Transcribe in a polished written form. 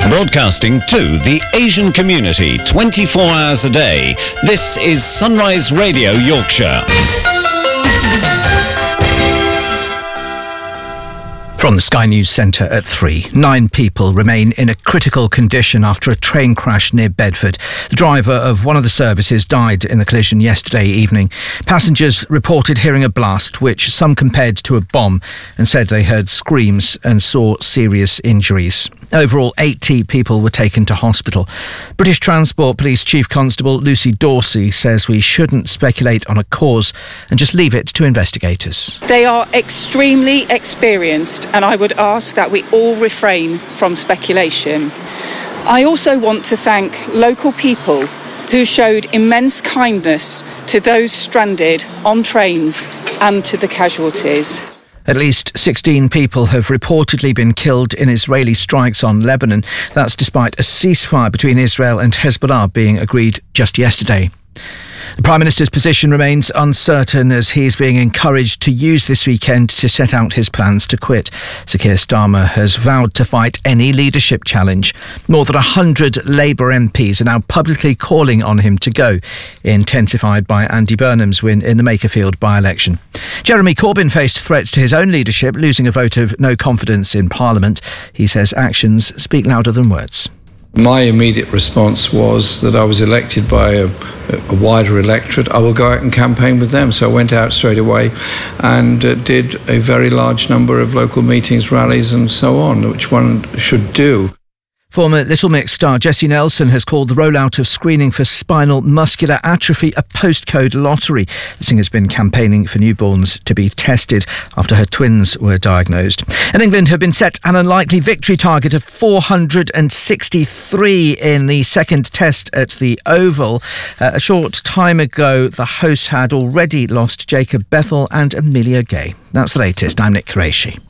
Broadcasting to the Asian community 24 hours a day, this is Sunrise Radio Yorkshire. From the Sky News Centre at 3, 9 people remain in a critical condition after a train crash near Bedford. The driver of one of the services died in the collision yesterday evening. Passengers reported hearing a blast, which some compared to a bomb, and said they heard screams and saw serious injuries. Overall, 80 people were taken to hospital. British Transport Police Chief Constable Lucy Dorsey says we shouldn't speculate on a cause and just leave it to investigators. They are extremely experienced, and I would ask that we all refrain from speculation. I also want to thank local people who showed immense kindness to those stranded on trains and to the casualties. At least 16 people have reportedly been killed in Israeli strikes on Lebanon. That's despite a ceasefire between Israel and Hezbollah being agreed just yesterday. The Prime Minister's position remains uncertain as he's being encouraged to use this weekend to set out his plans to quit. Sir Keir Starmer has vowed to fight any leadership challenge. More than 100 Labour MPs are now publicly calling on him to go, intensified by Andy Burnham's win in the Makerfield by-election. Jeremy Corbyn faced threats to his own leadership, losing a vote of no confidence in Parliament. He says actions speak louder than words. My immediate response was that I was elected by a wider electorate. I will go out and campaign with them. So I went out straight away and did a very large number of local meetings, rallies and so on, which one should do. Former Little Mix star Jessie Nelson has called the rollout of screening for spinal muscular atrophy a postcode lottery. The singer's been campaigning for newborns to be tested after her twins were diagnosed. And England have been set an unlikely victory target of 463 in the second test at the Oval. A short time ago, the hosts had already lost Jacob Bethel and Emilio Gay. That's the latest. I'm Nick Qureshi.